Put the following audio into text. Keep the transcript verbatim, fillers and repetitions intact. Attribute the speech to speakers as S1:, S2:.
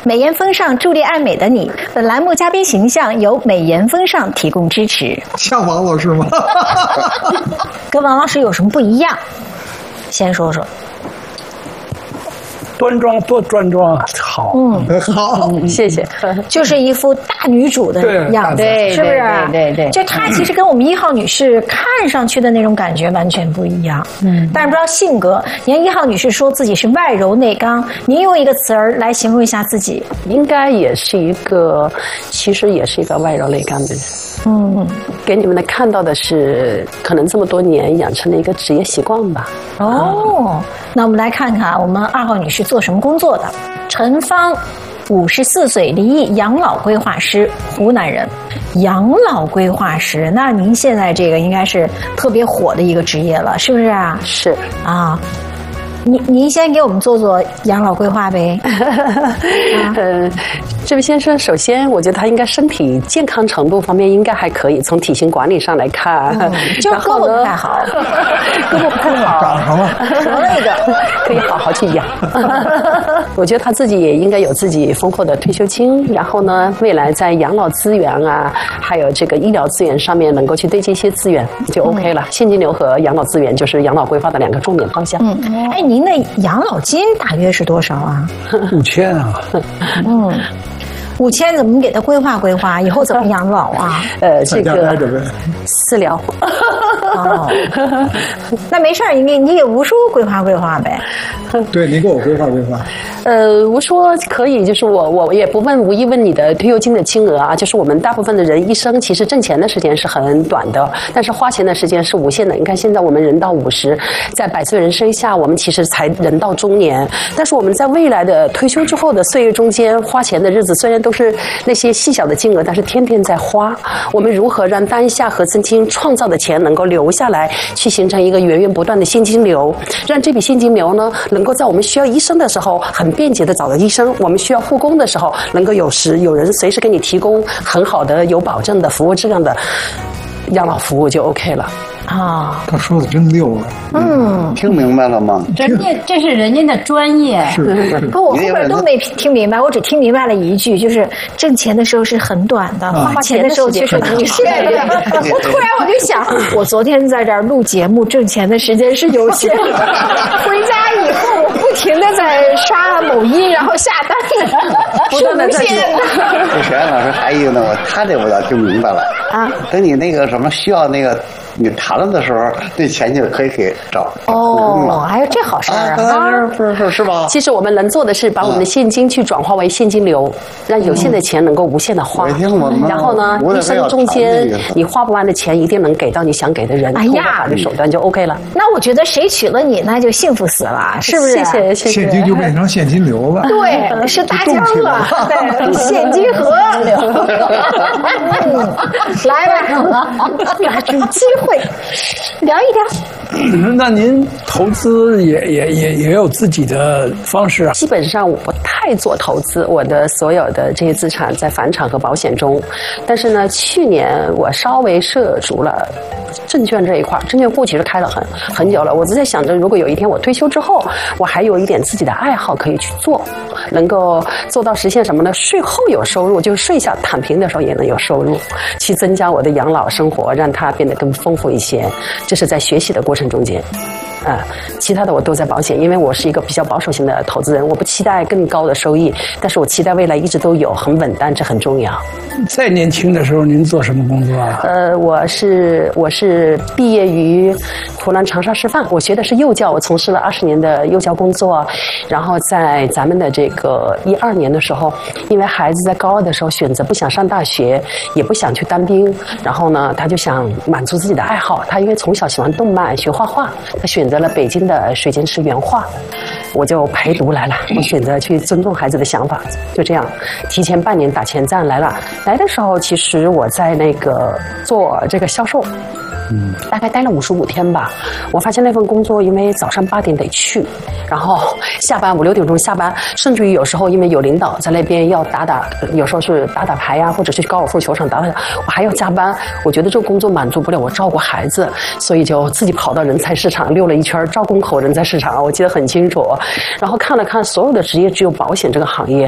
S1: 美颜风尚，助力爱美的你。本栏目嘉宾形象由美颜风尚提供支持。
S2: 像王老师吗？
S1: 跟王老师有什么不一样？先说说。
S3: 端庄多端庄，好，
S1: 嗯，
S2: 好，
S4: 嗯，谢谢。
S1: 就是一副大女主的样子，
S4: 对，
S1: 是不是？
S4: 对对 对, 对。
S1: 就她其实跟我们一号女士看上去的那种感觉完全不一样。嗯，但是不知道性格。您一号女士说自己是外柔内刚，您用一个词儿来形容一下自己。
S4: 应该也是一个，其实也是一个外柔内刚的人。嗯，给你们的看到的是，可能这么多年养成的一个职业习惯吧。
S1: 哦，那我们来看看我们二号女士做什么工作的。陈芳，五十四岁，离异，养老规划师，湖南人。养老规划师，那您现在这个应该是特别火的一个职业了，是不是啊？
S4: 是
S1: 啊。您您先给我们做做养老规划呗。啊、
S4: 呃，这位先生，首先我觉得他应该身体健康程度方面应该还可以，从体型管理上来看，
S1: 嗯、就是胳膊不太好，
S4: 胳膊不太好，
S2: 长上了，
S1: 折了一个，
S4: 可以好好去养。我觉得他自己也应该有自己丰厚的退休金，然后呢，未来在养老资源啊，还有这个医疗资源上面能够去对接一些资源就 OK 了。嗯、现金流和养老资源就是养老规划的两个重点方向。
S1: 嗯，哎。您的养老金大约是多少啊？
S3: 五千啊。
S1: 嗯，五千怎么给他规划规划？以后怎么养老啊？
S4: 呃，这个私聊。
S1: 哦，那没事儿，你你给吴叔规划规划呗。
S2: 对，你给我规划规划。
S4: 呃，吴叔可以，就是我我也不问无意问你的退休金的金额啊，就是我们大部分的人一生其实挣钱的时间是很短的，但是花钱的时间是无限的。你看现在我们人到五十，在百岁人生下，我们其实才人到中年，但是我们在未来的退休之后的岁月中间，花钱的日子虽然都是那些细小的金额，但是天天在花。我们如何让当下和曾经创造的钱能够留下来，去形成一个源源不断的现金流，让这笔现金流呢，能够在我们需要医生的时候很便捷的找到医生，我们需要护工的时候，能够有时有人随时给你提供很好的有保证的服务质量的养老服务就 OK 了。
S1: 啊，
S2: 他说的真溜了。
S1: 嗯，
S5: 听明白了吗？
S6: 人家这是人家的专业。
S2: 是，
S1: 可我后边都没听明白，我只听明白了一句，就是挣钱的时候是很短的，
S4: 嗯、
S1: 花钱的时候却是无限的。我突然我就想，我昨天在这儿录节目，挣钱的时间是有限的，回家以后我不停的在刷某音，然后下单，是无限的。
S5: 这沈阳老师还有一个呢，我他这我倒听明白了啊。等你那个什么需要那个。你谈了的时候，这钱就可以给找
S1: 哦，还有这好事儿啊！
S5: 不是是是吧？
S4: 其实我们能做的是把我们的现金去转化为现金流，让有限的钱能够无限的花。然后呢，一生中间你花不完的钱，一定能给到你想给的人。
S1: 哎呀，
S4: 法律手段就 OK 了。
S1: 那我觉得谁娶了你，那就幸福死了，是不是？
S4: 谢谢谢谢。
S2: 现金就变成现金流了。
S1: 对，是大江了，对，现金河流。来吧，抓住机会。聊一聊。
S3: 那您投资也也也也有自己的方式啊？
S4: 基本上我不太做投资，我的所有的这些资产在房产和保险中。但是呢，去年我稍微涉足了证券这一块，证券户其实开了很很久了。我只在想着，如果有一天我退休之后，我还有一点自己的爱好可以去做，能够做到实现什么呢？税后有收入，就是睡下躺平的时候也能有收入，去增加我的养老生活，让它变得更丰富一些。这是在学习的过程中间。啊、呃，其他的我都在保险，因为我是一个比较保守型的投资人，我不期待更高的收益，但是我期待未来一直都有很稳当，这很重要。
S3: 在年轻的时候，您做什么工作啊？
S4: 呃，我是我是毕业于湖南长沙师范，我学的是幼教，我从事了二十年的幼教工作，然后在咱们的这个一二年的时候，因为孩子在高二的时候选择不想上大学，也不想去当兵，然后呢，他就想满足自己的爱好，他因为从小喜欢动漫，学画画，他选择了北京的水晶池原画，我就陪读来了，我选择去尊重孩子的想法，就这样提前半年打前站来了。来的时候，其实我在那个做这个销售。嗯，大概待了五十五天吧。我发现那份工作，因为早上八点得去，然后下班五六点钟下班，甚至于有时候因为有领导在那边要打打，有时候是打打牌呀，或者是去高尔夫球场打打，我还要加班。我觉得这个工作满足不了我照顾孩子，所以就自己跑到人才市场溜了一圈，招工口人才市场，我记得很清楚。然后看了看所有的职业，只有保险这个行业